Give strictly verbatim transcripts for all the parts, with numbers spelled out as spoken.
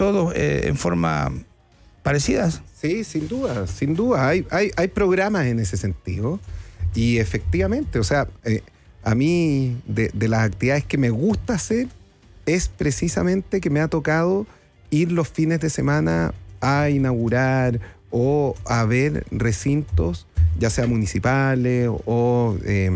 todos eh, en forma parecidas. Sí, sin duda, sin duda. Hay, hay, hay programas en ese sentido y efectivamente, o sea, eh, a mí de, de las actividades que me gusta hacer es precisamente que me ha tocado ir los fines de semana a inaugurar o a ver recintos, ya sea municipales o eh,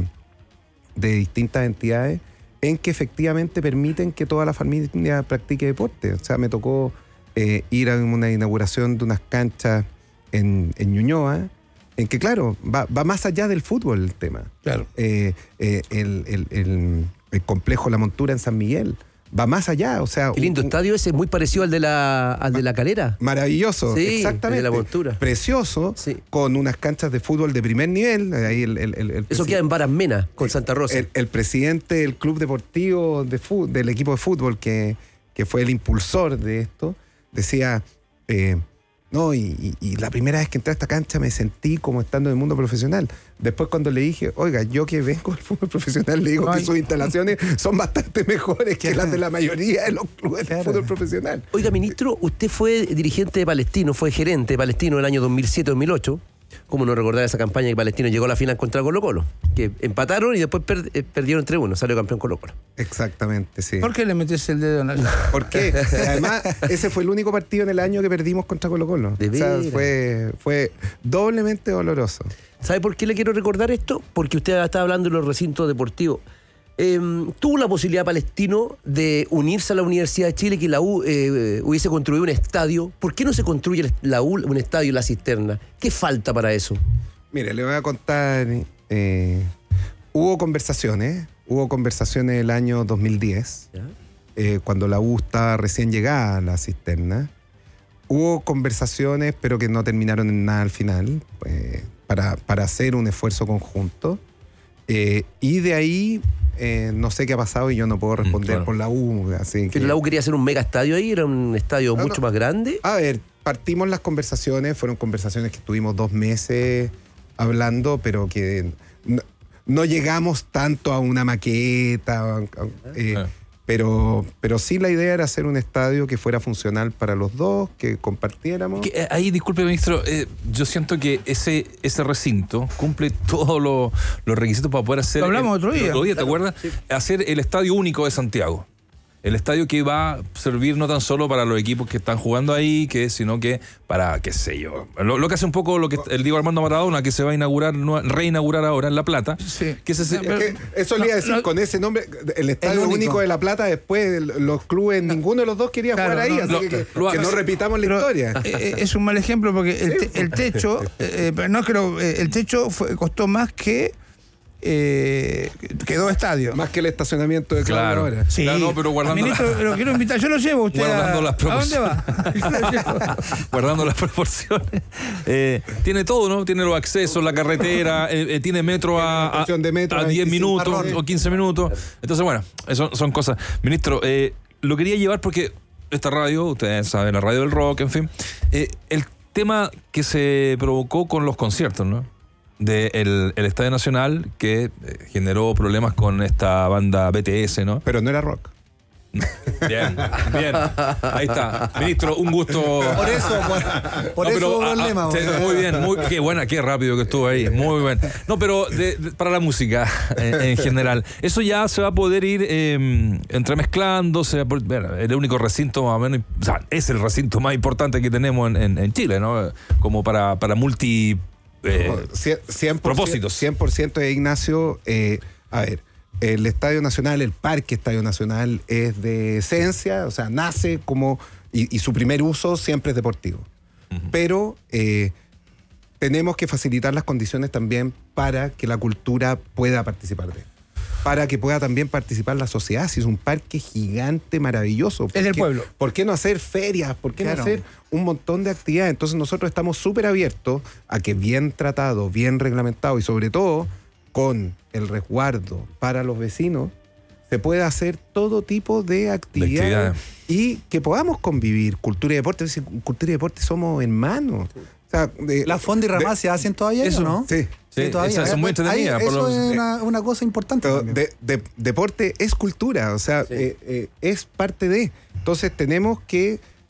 de distintas entidades, en que efectivamente permiten que toda la familia practique deporte. O sea, me tocó eh, ir a una inauguración de unas canchas en, en Ñuñoa, en que, claro, va, va más allá del fútbol el tema. Claro. Eh, eh, el, el, el, el complejo La Montura en San Miguel va más allá, o sea... Qué lindo un, estadio ese, muy parecido al de la, al de la Calera. Maravilloso, sí, exactamente. De La Montura. Precioso, sí. Con unas canchas de fútbol de primer nivel. Ahí el, el, el, el Eso queda en Varas Mena, con Santa Rosa. El, el presidente del club deportivo de fútbol, del equipo de fútbol, que, que fue el impulsor de esto, decía... Eh, No, y, y, y la primera vez que entré a esta cancha me sentí como estando en el mundo profesional. Después cuando le dije, oiga, yo que vengo del fútbol profesional, le digo Ay. que sus instalaciones son bastante mejores que las de la mayoría de los clubes de fútbol profesional. Oiga, ministro, usted fue dirigente de Palestino, fue gerente de Palestino en el año dos mil siete dos mil ocho. ¿Cómo no recordar esa campaña que Palestino llegó a la final contra Colo-Colo? Que empataron y después per, eh, perdieron tres uno, salió campeón Colo-Colo. Exactamente, sí. ¿Por qué le metes el dedo en la... ¿Por qué? Además, ese fue el único partido en el año que perdimos contra Colo-Colo. De o sea, fue, fue doblemente doloroso. ¿Sabe por qué le quiero recordar esto? Porque usted estaba hablando de los recintos deportivos. Eh, tuvo la posibilidad Palestino de unirse a la Universidad de Chile, que la U eh, hubiese construido un estadio. ¿Por qué no se construye la U un estadio en La Cisterna? ¿Qué falta para eso? Mire, le voy a contar. Eh, hubo conversaciones, hubo conversaciones el año dos mil diez, eh, cuando la U estaba recién llegada a La Cisterna. Hubo conversaciones, pero que no terminaron en nada al final, eh, para, para hacer un esfuerzo conjunto. Eh, y de ahí... Eh, no sé qué ha pasado y yo no puedo responder mm, claro. por la U. Así que... ¿Pero la U quería hacer un mega estadio ahí? ¿Era un estadio no, mucho no. más grande? A ver, partimos las conversaciones, fueron conversaciones que estuvimos dos meses hablando, pero que no, no llegamos tanto a una maqueta, eh, ah. pero, pero sí la idea era hacer un estadio que fuera funcional para los dos, que compartiéramos. Que, eh, ahí, disculpe, ministro, eh, yo siento que ese, ese recinto cumple todos los lo requisitos para poder hacer... Lo hablamos el, otro día. Otro día, ¿te claro, acuerdas? Sí. Hacer el estadio único de Santiago. El estadio que va a servir no tan solo para los equipos que están jugando ahí, que sino que para, qué sé yo, lo, lo que hace un poco lo que el Diego Armando Maradona, que se va a inaugurar, reinaugurar ahora en La Plata. Sí. Que ese, no, pero, es que eso le iba a decir, no, con ese nombre, el estadio el único. único de La Plata, después los clubes, no, ninguno de los dos quería claro, jugar ahí, no, así lo, que, que, lo, que no repitamos la pero, historia. Eh, es un mal ejemplo porque el, te, el techo, eh, no creo, el techo fue, costó más que Eh, quedó estadio. Más que el estacionamiento de claro. ahora. Sí. Claro, no, pero guardando Ministro, la... lo quiero invitar, yo lo llevo usted guardando a, las proporciones. ¿A dónde va? Guardando las proporciones. Eh, tiene todo, ¿no? Tiene los accesos, la carretera, eh, eh, tiene metro a, a, de metro a diez minutos marrones. O quince minutos. Entonces, bueno, eso son cosas. Ministro, eh, lo quería llevar porque esta radio, ustedes saben, la radio del rock, en fin, eh, el tema que se provocó con los conciertos, ¿no? De el, el Estadio Nacional, que eh, generó problemas con esta banda B T S, ¿no? Pero no era rock. Bien, bien. Ahí está. Ministro, un gusto. Por eso, por, por no, eso pero, hubo problema. A, a, muy bien, muy, qué buena, qué rápido que estuvo ahí. Muy bien. No, pero de, de, para la música en, en general, eso ya se va a poder ir eh, entremezclando. Se va a poder, bueno, el único recinto más o menos, o sea, es el recinto más importante que tenemos en, en, en Chile, ¿no? Como para, para multi. Eh, cien por ciento, propósitos. cien por ciento de Ignacio. Eh, a ver, el Estadio Nacional, el Parque Estadio Nacional es de esencia, o sea, nace como. Y, y su primer uso siempre es deportivo. Uh-huh. Pero eh, tenemos que facilitar las condiciones también para que la cultura pueda participar de él. Para que pueda también participar la sociedad. Si es un parque gigante, maravilloso. Es del pueblo. ¿Por qué no hacer ferias? ¿Por qué claro. no hacer un montón de actividades? Entonces nosotros estamos súper abiertos a que bien tratado, bien reglamentado y sobre todo con el resguardo para los vecinos, se pueda hacer todo tipo de actividades actividad. Y que podamos convivir. Cultura y deporte. Cultura y deporte somos hermanos. Sí. O sea, de, la Fonda y Ramá se hacen todavía, eso, ¿no? Sí. Sí, todavía. Esas son muy entretenidas. Eso por los... es una, una cosa importante. De, de, deporte es cultura, o sea, sí. eh, eh, es parte de. Entonces tenemos que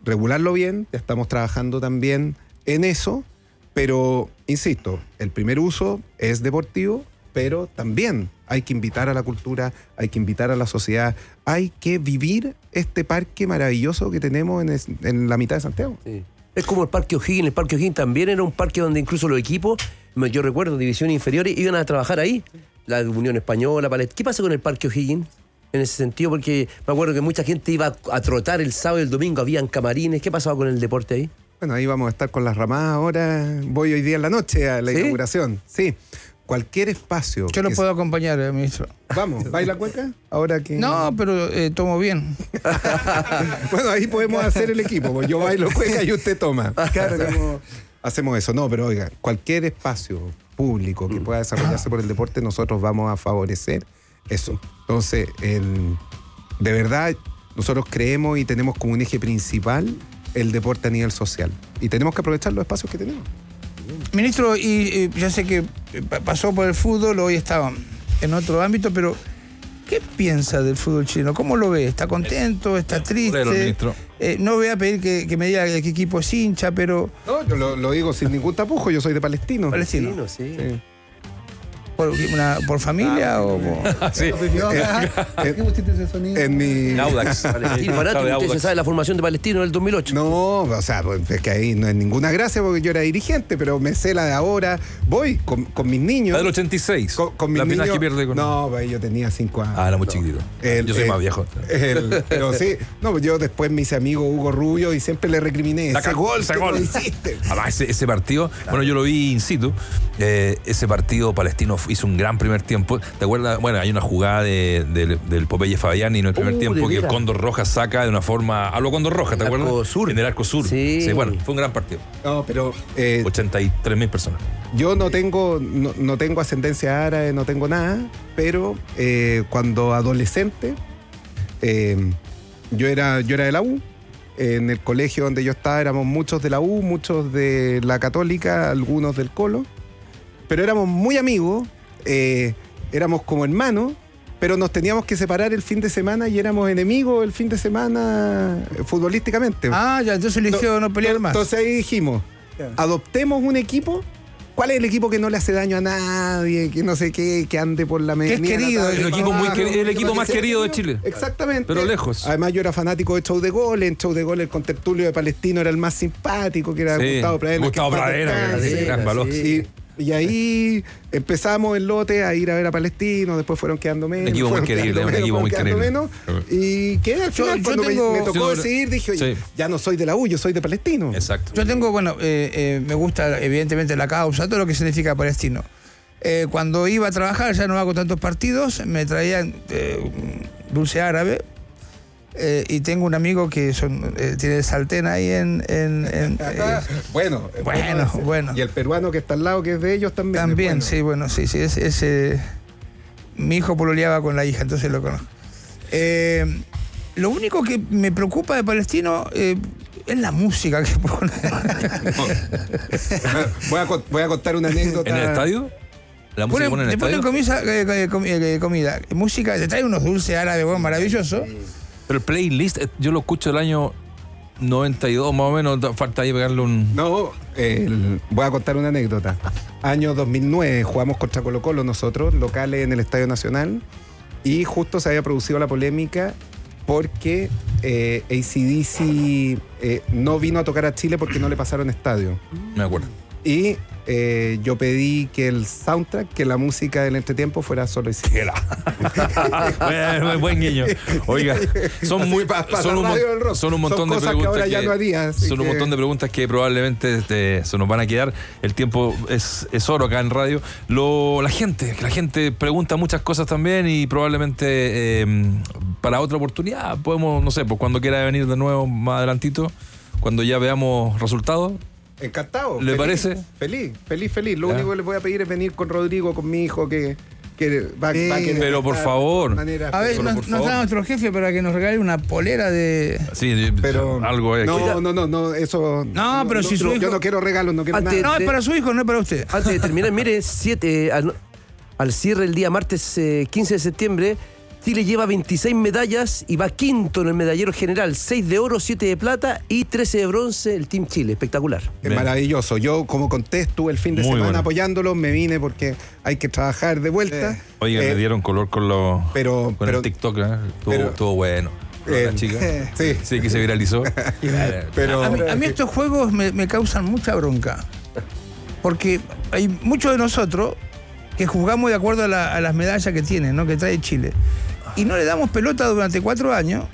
regularlo bien, ya estamos trabajando también en eso, pero, insisto, el primer uso es deportivo, pero también hay que invitar a la cultura, hay que invitar a la sociedad, hay que vivir este parque maravilloso que tenemos en, es, en la mitad de Santiago. Sí. Es como el Parque O'Higgins. El Parque O'Higgins también era un parque donde incluso los equipos, yo recuerdo, divisiones inferiores, iban a trabajar ahí. La Unión Española, Palestina. ¿Qué pasa con el Parque O'Higgins en ese sentido? Porque me acuerdo que mucha gente iba a trotar el sábado y el domingo, habían camarines. ¿Qué pasaba con el deporte ahí? Bueno, ahí vamos a estar con las ramadas ahora. Voy hoy día en la noche a la ¿Sí? inauguración. Sí. Cualquier espacio. Yo lo puedo acompañar, eh, ministro. Vamos, ¿baila cueca? Ahora que... No, pero eh, tomo bien. Bueno, ahí podemos hacer el equipo, pues yo bailo cueca y usted toma. Claro, hacemos, hacemos eso. No, pero oiga, cualquier espacio público que pueda desarrollarse por el deporte, nosotros vamos a favorecer eso. Entonces, el, de verdad, nosotros creemos y tenemos como un eje principal el deporte a nivel social. Y tenemos que aprovechar los espacios que tenemos. Ministro, y, y ya sé que pasó por el fútbol, hoy estaba en otro ámbito, pero ¿qué piensa del fútbol chileno? ¿Cómo lo ve? ¿Está contento? ¿Está triste? Bueno, ministro. Eh, no voy a pedir que, que me diga de qué equipo es hincha, pero... No, yo lo, lo digo sin ningún tapujo, yo soy de Palestino. Palestino. Sí. Sí. ¿Por, una, ¿por familia o por...? Sí. En mi... Audax. Palestino, fanático, usted se sabe la formación de Palestino del dos mil ocho. No, o sea, pues, es que ahí no es ninguna gracia porque yo era dirigente, pero me sé la de ahora. Voy con, con mis niños. La del ochenta y seis. Con, con mis la final niños. que pierde con... No, pues yo tenía cinco años. Ah, era muy chiquitito. El- Yo soy el- más viejo. el- pero sí, no, pues yo después me hice amigo Hugo Rubio y siempre le recriminé. La ese cagó, gol ese que gol. no hiciste. Además, ese, ese partido, bueno, yo lo vi in situ. Eh, ese partido palestino hizo un gran primer tiempo. ¿Te acuerdas? Bueno, hay una jugada de, de- del Popeye Fabiani en el primer Uh, tiempo de que el veras. Cóndor Rojas saca de una forma. Hablo Cóndor Rojas, ¿te El acuerdas? arco sur. En el arco sur. Sí. bueno, fue un gran partido. No, pero eh, ochenta y tres mil personas. yo no tengo, no, no tengo ascendencia árabe, no tengo nada, pero eh, cuando adolescente, eh, yo, era, yo era de la U. En el colegio donde yo estaba éramos muchos de la U, muchos de la Católica, algunos del Colo, pero éramos muy amigos, eh, éramos como hermanos, pero nos teníamos que separar el fin de semana y éramos enemigos el fin de semana eh, futbolísticamente. Ah, ya, entonces eligió no pelear más. Entonces ahí dijimos, adoptemos un equipo. ¿Cuál es el equipo que no le hace daño a nadie, que no sé qué, que ande por la Que es medianía de la querido, tabla el para equipo muy abajo, queri- el que equipo no más sé qué? querido de Chile. Exactamente. Pero lejos. Además yo era fanático de Show de Goles, en Show de Goles el contertulio de Palestino era el más simpático, que era Sí, Gustavo Pradera. Gustavo que en paz Pradera, que descanse. era gran valor. Y, y ahí empezamos el lote a ir a ver a Palestino, después fueron quedando menos. equipo muy fueron querible, quedando un menos, equipo fueron muy quedando querible. menos, y que al Yo- final yo cuando me- tengo- me, tocó Sí, decidir dije, oye, sí. ya no soy de la U, yo soy de Palestino. Exacto. Yo tengo, bueno, eh, eh, me gusta evidentemente la causa, todo lo que significa Palestino. Eh, cuando iba a trabajar, ya no hago tantos partidos, me traían eh, dulce árabe. Eh, y tengo un amigo que son, eh, tiene el sartén ahí en... en- en, eh, Bueno, Bueno, ese. bueno. Y el peruano que está al lado, que es de ellos también. es también, bueno. sí, bueno, sí, sí, es, es, eh, mi hijo pololeaba con la hija, entonces lo conozco. Eh, lo único que me preocupa de Palestino eh, es la música que pone. voy, a, con- voy a contar una anécdota. ¿En el estadio? ¿La música Ponen- pone en el le ponen estadio? comida, eh, eh, comi- eh, comida, música, te traen unos dulces árabes, bueno, maravillosos. Pero el playlist, eh, yo lo escucho del año noventa y dos más o menos, da- falta ahí pegarle un... No, el- voy a contar una anécdota. Año dos mil nueve jugamos contra Colo Colo nosotros, locales en el Estadio Nacional, y justo se había producido la polémica porque eh, A C D C eh, no vino a tocar a Chile porque no le pasaron estadio. Me acuerdo. Y eh, yo pedí que el soundtrack, que la música del entretiempo fuera solo A C D C. Buen, buen guiño. Oiga, son Así muy pa- pa son, la un, mon- radio del rock. son un montón Son de cosas que preguntas ahora ya no haría, así son un que- montón de preguntas que probablemente este, se nos van a quedar. El tiempo es, es oro acá en radio. Lo, la gente, la gente pregunta muchas cosas también y probablemente eh, para otra oportunidad podemos, no sé, pues cuando quiera venir de nuevo más adelantito, cuando ya veamos resultados. Encantado. ¿Le feliz, parece? Feliz, feliz, feliz. Lo Ya. único que les voy a pedir es venir con Rodrigo, con mi hijo, que, que va, Sí. va a querer Pero por estar favor. de manera- A ver, Pero, no, por no favor. está nuestro jefe para que nos regale una polera de... Sí, Pero algo es. No, no, no, no, eso. No, pero si su yo hijo- no quiero regalos, no quiero Antes- nada. No, es para su hijo, no es para usted. Antes de terminar, mire, siete, al, al cierre el día martes eh, quince de septiembre, Chile lleva veintiséis medallas y va quinto en el medallero general. seis de oro, siete de plata y trece de bronce el Team Chile. Espectacular. Es maravilloso. Yo, como conté, estuve el fin de Muy semana bueno. apoyándolo. Me vine porque hay que trabajar de vuelta. Sí. Oiga, Eh, le dieron color con, los, pero- con pero- el TikTok, ¿eh? Estuvo, pero- estuvo bueno. Eh, La chica. sí. Sí, que se viralizó. Eh, Pero, A mí, a mí estos juegos me, me causan mucha bronca. Porque hay muchos de nosotros que jugamos de acuerdo a, la- a las medallas que tienen, ¿no? Que trae Chile. Y no le damos pelota durante cuatro años.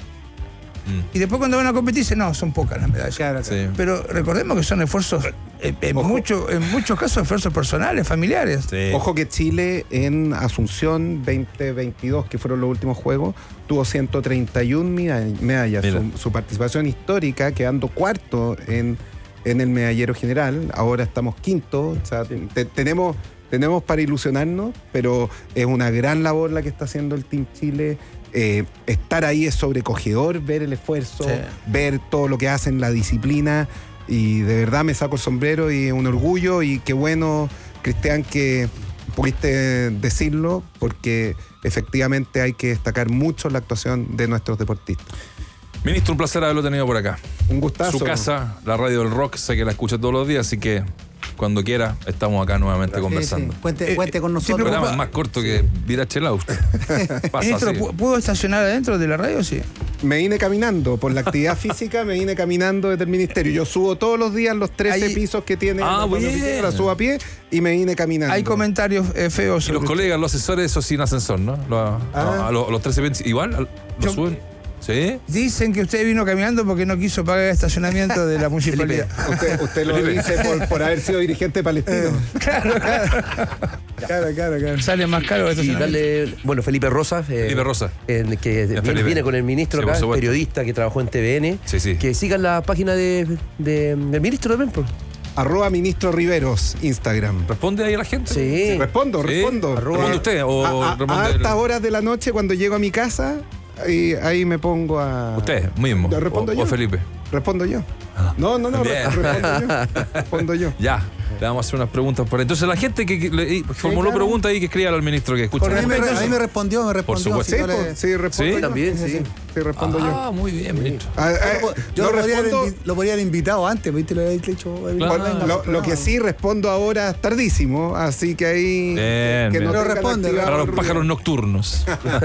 Mm. Y después cuando van a competir dicen, no, son pocas las medallas. Claro, Sí. Pero recordemos que son esfuerzos, en, en mucho- en muchos casos, esfuerzos personales, familiares. Sí. Ojo que Chile en Asunción veinte veintidós, que fueron los últimos juegos, tuvo ciento treinta y una meda- medallas. Mira. Su, su participación histórica, quedando cuarto en, en el medallero general. Ahora estamos quinto. O sea, te- tenemos, tenemos para ilusionarnos, pero es una gran labor la que está haciendo el Team Chile. Eh, estar ahí es sobrecogedor, ver el esfuerzo, Sí. ver todo lo que hacen, la disciplina. Y de verdad me saco el sombrero y es un orgullo. Y qué bueno, Cristian, que pudiste decirlo, porque efectivamente hay que destacar mucho la actuación de nuestros deportistas. Ministro, un placer haberlo tenido por acá. Un gustazo. Su casa, la radio del rock, sé que la escucha todos los días, así que cuando quiera estamos acá nuevamente Sí, conversando. sí. Cuente, Eh, cuente con eh, El nosotros. siempre programa es más corto que Virachela usted. Pasa Ministro, así. ¿pu- ¿pudo estacionar adentro de la radio? Sí. Me vine caminando, por la actividad física me vine caminando desde el ministerio. Yo subo todos los días los trece Ahí- pisos que tiene Ah, la bien. oficina, la subo a pie y me vine caminando. Hay comentarios eh, feos. Y los sobre- colegas, los asesores, eso sin ascensor, ¿no? Los, Ah. a los, los trece veinte, igual, ¿lo Yo- suben? ¿Sí? Dicen que usted vino caminando porque no quiso pagar el estacionamiento de la municipalidad. Usted, usted lo dice por, por haber sido dirigente palestino. Claro, claro. Claro, claro, claro. Sale más caro el Y estacionamiento. darle, bueno, Felipe Rosa, eh, Felipe Rosa. en- que viene, Felipe. viene con el ministro Sí, por acá, supuesto. periodista que trabajó en T V N. Sí, sí. Que sigan la página de, de- del ministro también, pues. Arroba ministro Riveros, Instagram. ¿Responde ahí a la gente? Sí. Respondo, Sí. respondo. ¿Responde usted o a, a- responde a el- altas horas de la noche, cuando llego a mi casa, ahí, ahí me pongo a... Usted mismo. ¿Lo respondo o, yo? o Felipe. Respondo yo. No, no, no, Bien. respondo yo. Respondo yo. Ya, le vamos a hacer unas preguntas por ahí. Entonces la gente que, que le- formuló claro. preguntas ahí que escriba al ministro que escucha. A mí, me, Correcto. a mí me respondió, me respondió. supuesto. así Sí, no le- pues, sí, respondo ¿Sí? yo. También, sí. Sí, respondo yo. Ah, muy bien, ministro. Ah, ah, Yo, yo no lo, podría haber respondo- invi- lo podría haber invitado antes, ¿viste? Lo había dicho. Claro. venga, Lo, venga, lo que sí respondo ahora es tardísimo, así que ahí Bien, que bien. no Pero tenga la responde, actividad Para los por pájaros ruido. nocturnos.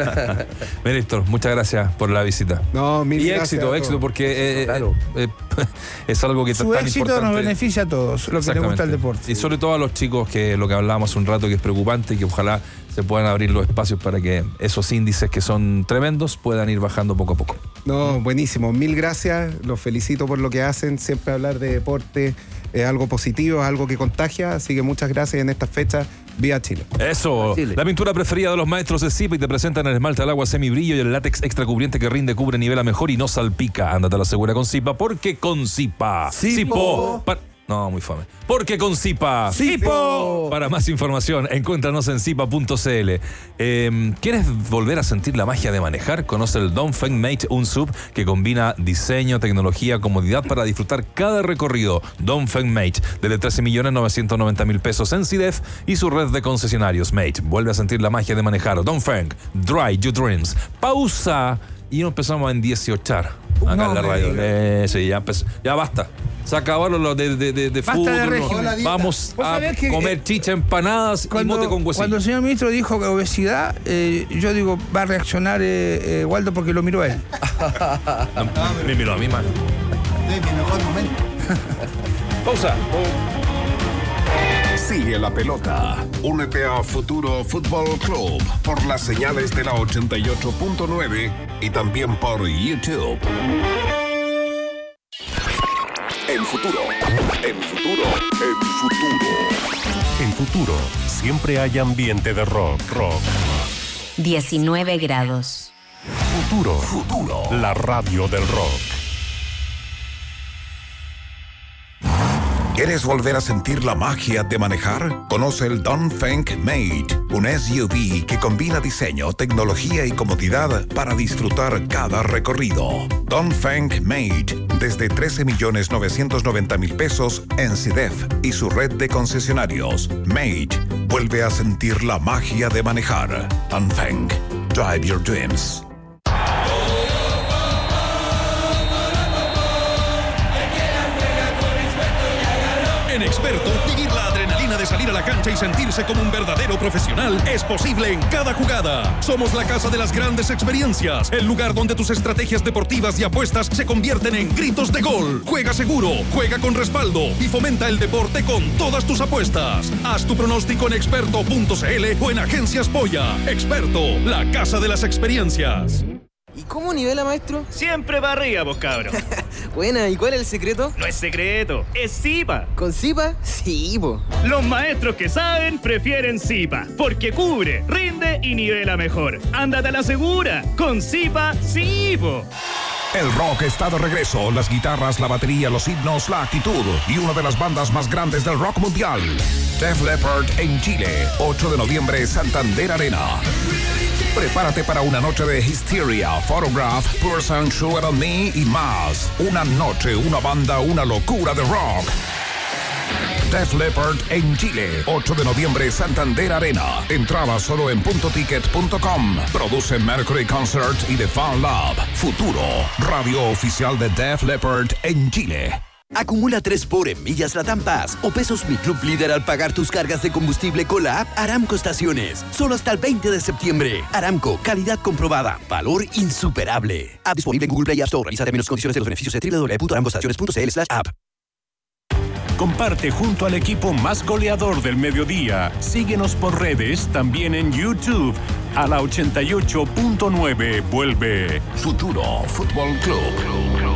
Ministro, muchas gracias por la visita. No, mil Y gracias éxito, a éxito, todos. porque eh, Claro. eh, eh, es algo que es Su tan éxito importante. nos beneficia a todos, lo que le gusta el deporte. Y sobre todo a los chicos, que lo que hablábamos hace un rato, que es preocupante y que ojalá se puedan abrir los espacios para que esos índices que son tremendos puedan ir bajando poco a poco. No, buenísimo. Mil gracias. Los felicito por lo que hacen. Siempre hablar de deporte es algo positivo, es algo que contagia. Así que muchas gracias en estas fechas. Viva Chile. Eso, Chile. la pintura preferida de los maestros es Zipa y te presentan el esmalte al agua semibrillo y el látex extra cubriente que rinde, cubre, nivela mejor y no salpica. Ándate a la segura con Zipa, porque con Zipa. Zipo. Pa- No, muy fame. Porque con Zipa. ¡Zipo! Para más información, encuéntranos en zipa punto c l. Eh, ¿Quieres volver a sentir la magia de manejar? Conoce el Dongfeng Mate, un sub que combina diseño, tecnología, comodidad para disfrutar cada recorrido. Dongfeng Mate, de trece millones novecientos noventa mil pesos en C I D E F y su red de concesionarios. Mate, vuelve a sentir la magia de manejar. Dongfeng, Drive Your Dreams. Pausa y nos empezamos a endieciochar acá No en la me radio. diga. Eh, sí, ya, empezó. Ya basta. Se acabaron los de, de, de, de Basta fútbol. de los- régimen. La dieta. Vamos Vos a sabés que, comer eh, chicha, empanadas Cuando, y mote con huesillo. cuando el señor ministro dijo que obesidad, eh, yo digo, va a reaccionar eh, eh, Waldo porque lo miró a él. No, me miró a mí, man. Sí, mi mejor momento. Pausa. Sigue la pelota. Únete a Futuro Fútbol Club por las señales de la ochenta y ocho punto nueve y también por YouTube. En futuro, en futuro, en futuro. En Futuro, siempre hay ambiente de rock, rock. diecinueve grados. Futuro, Futuro. la radio del rock. ¿Quieres volver a sentir la magia de manejar? Conoce el Dongfeng Mate, un S U V que combina diseño, tecnología y comodidad para disfrutar cada recorrido. Dongfeng Mate, desde trece millones novecientos noventa mil pesos en C I D E F y su red de concesionarios. Mate, vuelve a sentir la magia de manejar. Dongfeng, Drive your dreams. En Experto, vivir la adrenalina de salir a la cancha y sentirse como un verdadero profesional es posible en cada jugada. Somos la casa de las grandes experiencias, el lugar donde tus estrategias deportivas y apuestas se convierten en gritos de gol. Juega seguro, juega con respaldo y fomenta el deporte con todas tus apuestas. Haz tu pronóstico en experto punto c l o en Agencias Polla. Experto, la casa de las experiencias. ¿Y cómo nivela, maestro? Siempre para arriba, vos, cabro. Buena, ¿y cuál es el secreto? No es secreto, es Zipa. ¿Con Zipa? Sí, po. Los maestros que saben prefieren Zipa, porque cubre, rinde y nivela mejor. Ándate a la segura, con Zipa, sí, po. El rock está de regreso, las guitarras, la batería, los himnos, la actitud y una de las bandas más grandes del rock mundial. Def Leppard en Chile, ocho de noviembre, Santander Arena. Prepárate para una noche de Hysteria, Photograph, Person, Sugar on Me y más. Una noche, una banda, una locura de rock. Def Leppard en Chile, ocho de noviembre, Santander Arena. Entrada solo en punto ticket punto com. Produce Mercury Concert y The Fan Lab. Futuro, radio oficial de Def Leppard en Chile. Acumula tres por en Millas Latam Pass o pesos Mi Club Líder al pagar tus cargas de combustible con la app Aramco Estaciones. Solo hasta el veinte de septiembre. Aramco, calidad comprobada, valor insuperable. App disponible en Google Play y App Store. Revisa términos y condiciones de los beneficios de doble u doble u doble u punto aramcoestaciones punto c l slash app. Comparte junto al equipo más goleador del mediodía. Síguenos por redes, también en YouTube. A la ochenta y ocho punto nueve vuelve Futuro Fútbol Club.